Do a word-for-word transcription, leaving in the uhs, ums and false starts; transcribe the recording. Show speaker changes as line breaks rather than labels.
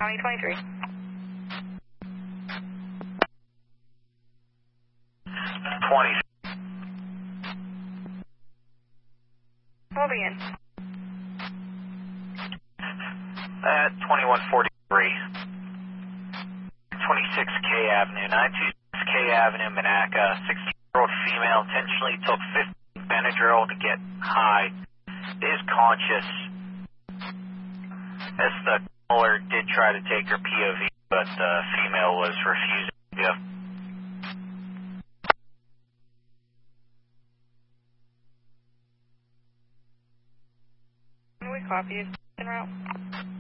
County twenty-three.
twenty.
We'll begin.
At twenty-one forty-three. twenty-six K Avenue, nine two six K Avenue, Monaca. sixteen-year-old female intentionally took fifteen Benadryl to get high. Is conscious. As the caller did try to take her P O V, but the female was refusing to go.
We copy. En route.